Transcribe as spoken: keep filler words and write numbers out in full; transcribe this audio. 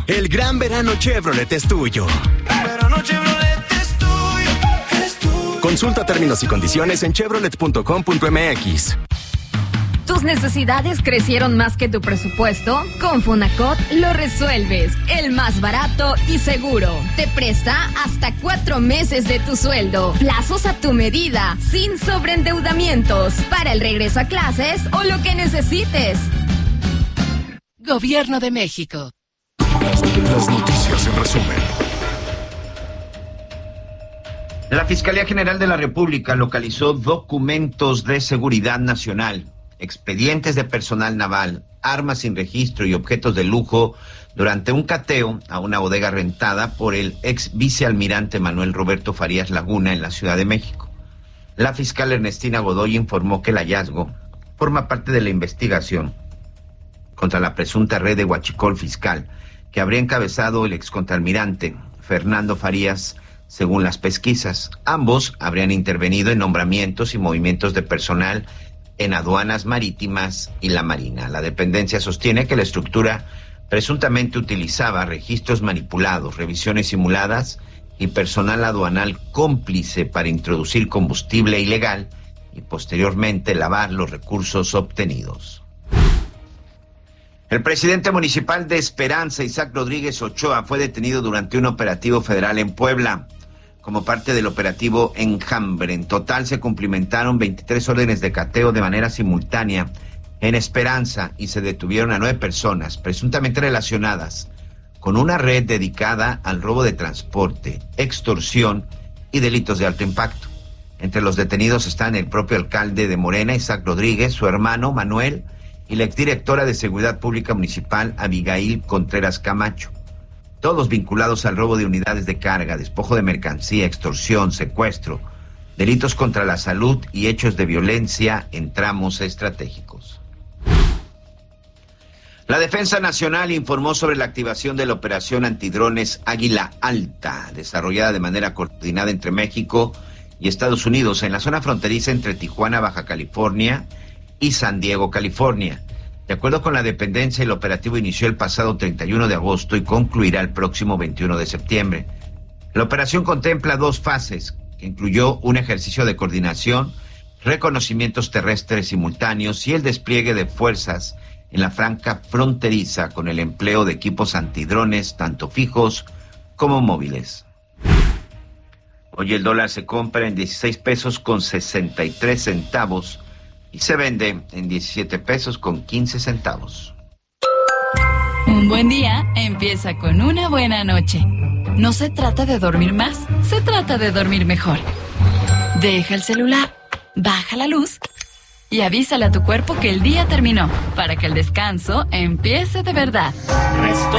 El gran verano Chevrolet es tuyo. Verano Chevrolet es tuyo, es tuyo. Consulta términos y condiciones en chevrolet punto com punto m x. ¿Tus necesidades crecieron más que tu presupuesto? Con Fonacot lo resuelves. El más barato y seguro. Te presta hasta cuatro meses de tu sueldo. Plazos a tu medida, sin sobreendeudamientos. Para el regreso a clases o lo que necesites. Gobierno de México. Las noticias en resumen. La Fiscalía General de la República localizó documentos de seguridad nacional, expedientes de personal naval, armas sin registro y objetos de lujo durante un cateo a una bodega rentada por el ex vicealmirante Manuel Roberto Farías Laguna en la Ciudad de México. La fiscal Ernestina Godoy informó que el hallazgo forma parte de la investigación contra la presunta red de huachicol fiscal que habría encabezado el excontralmirante Fernando Farías, según las pesquisas. Ambos habrían intervenido en nombramientos y movimientos de personal en aduanas marítimas y la Marina. La dependencia sostiene que la estructura presuntamente utilizaba registros manipulados, revisiones simuladas y personal aduanal cómplice para introducir combustible ilegal y posteriormente lavar los recursos obtenidos. El presidente municipal de Esperanza, Isaac Rodríguez Ochoa, fue detenido durante un operativo federal en Puebla, como parte del operativo Enjambre. En total se cumplimentaron veintitrés órdenes de cateo de manera simultánea en Esperanza y se detuvieron a nueve personas presuntamente relacionadas con una red dedicada al robo de transporte, extorsión y delitos de alto impacto. Entre los detenidos están el propio alcalde de Morena, Isaac Rodríguez, su hermano Manuel y la exdirectora de Seguridad Pública Municipal, Abigail Contreras Camacho. Todos vinculados al robo de unidades de carga, despojo de mercancía, extorsión, secuestro, delitos contra la salud y hechos de violencia en tramos estratégicos. La Defensa Nacional informó sobre la activación de la operación antidrones Águila Alta, desarrollada de manera coordinada entre México y Estados Unidos en la zona fronteriza entre Tijuana, Baja California y San Diego, California. De acuerdo con la dependencia, el operativo inició el pasado treinta y uno de agosto y concluirá el próximo veintiuno de septiembre. La operación contempla dos fases, que incluyó un ejercicio de coordinación, reconocimientos terrestres simultáneos y el despliegue de fuerzas en la franja fronteriza con el empleo de equipos antidrones, tanto fijos como móviles. Hoy el dólar se compra en dieciséis pesos con sesenta y tres centavos y se vende en diecisiete pesos con quince centavos. Un buen día empieza con una buena noche. No se trata de dormir más, se trata de dormir mejor. Deja el celular, baja la luz y avísale a tu cuerpo que el día terminó, para que el descanso empiece de verdad.